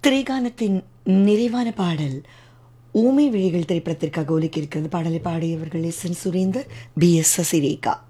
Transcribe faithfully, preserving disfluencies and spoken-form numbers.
திரைகானத்தின் நிறைவான பாடல் ஊமை விழிகள் திரைப்படத்திற்காக ஒலிக்க இருக்கிறது. பாடலை பாடியவர்கள் S N Surender, B S Sasirekha.